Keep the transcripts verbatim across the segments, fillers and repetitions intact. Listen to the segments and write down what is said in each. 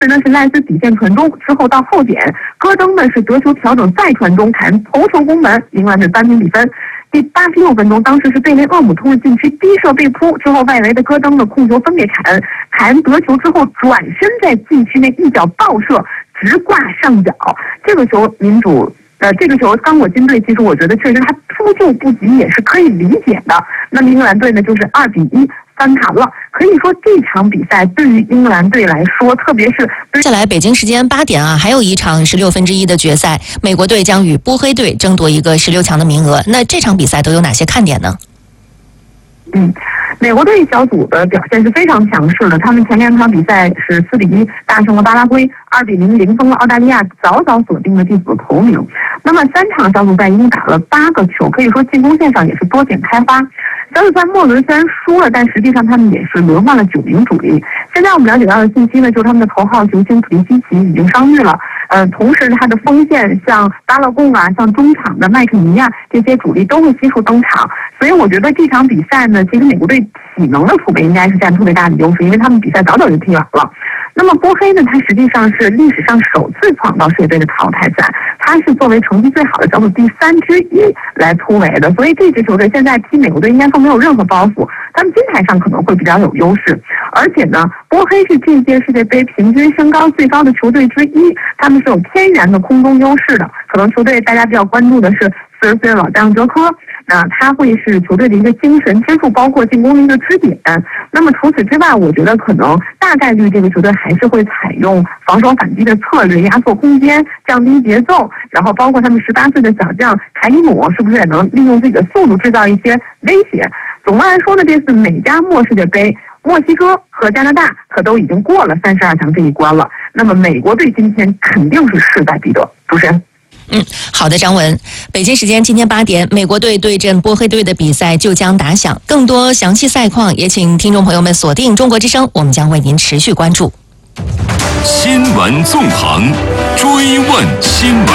呢是赖斯底线传中，之后到后点，戈登呢是得球调整再传中弹头球攻门，英格兰队扳平比分。第八十六分钟，当时是贝雷厄姆突入禁区低射被扑，之后外围的戈登的控球分别铲铲得球之后转身在禁区内一脚爆射，直挂上角。这个球民主。呃，这个球刚果金队其实我觉得确实他扑救不及也是可以理解的。那么英格兰队呢就是二比一翻盘了。可以说这场比赛对于英格兰队来说，特别是接下来北京时间八点啊，还有一场十六分之一的决赛，美国队将与波黑队争夺一个十六强的名额。那这场比赛都有哪些看点呢？ 嗯，美国队小组的表现是非常强势的，他们前两场比赛是四比一大胜了巴拉圭，二比零零封了澳大利亚，早早锁定了第四头名。那么三场小组赛一共打了八个球，可以说进攻线上也是多点开花。小组赛末轮虽然输了，但实际上他们也是轮换了九名主力。现在我们了解到的信息呢，就是他们的头号球星普利西奇已经伤愈了。呃，同时他的锋线像巴勒贡啊，像中场的麦克尼亚这些主力都会悉数登场。所以我觉得这场比赛呢，其实美国队体能的储备应该是占特别大的优势，因为他们比赛早早就踢完了。那么波黑呢，他实际上是历史上首次闯到世界杯的淘汰赛，他是作为成绩最好的小组第三之一来突围的，所以这支球队现在踢美国队应该说没有任何包袱，他们金牌上可能会比较有优势。而且呢，波黑是这届世界杯平均身高最高的球队之一，他们是有天然的空中优势的。可能球队大家比较关注的是四十岁的老将哲科，那他会是球队的一个精神支柱，包括进攻的一个支点。那么除此之外，我觉得可能大概率这个球队还是会采用防守反击的策略，压缩空间，降低节奏，然后包括他们十八岁的小将凯里姆是不是也能利用自己的速度制造一些威胁。总的来说呢，这次美加墨世界杯，墨西哥和加拿大可都已经过了三十二强这一关了，那么美国队今天肯定是势在必得。主持人。 嗯，好的，张文。北京时间今天八点，美国队对阵波黑队的比赛就将打响。更多详细赛况，也请听众朋友们锁定中国之声，我们将为您持续关注。 新闻纵横，追问新闻。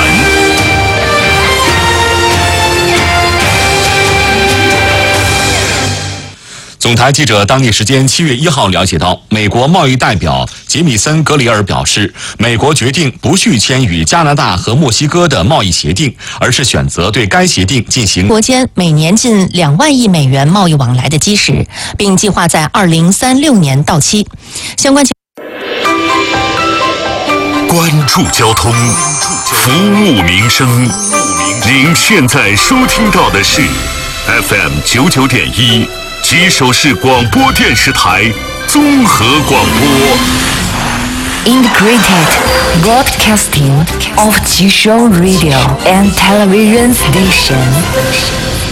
总台记者当地时间七月一号了解到，美国贸易代表杰米森·格里尔表示，美国决定不续签与加拿大和墨西哥的贸易协定，而是选择对该协定进行国间每年近两万亿美元贸易往来的基石，并计划在二零三六年到期。相关关注交通，服务民生。您现在收听到的是 F M 九九点一。吉首市广播电视台综合广播 Integrated Broadcasting of Jishou Radio and Television Station.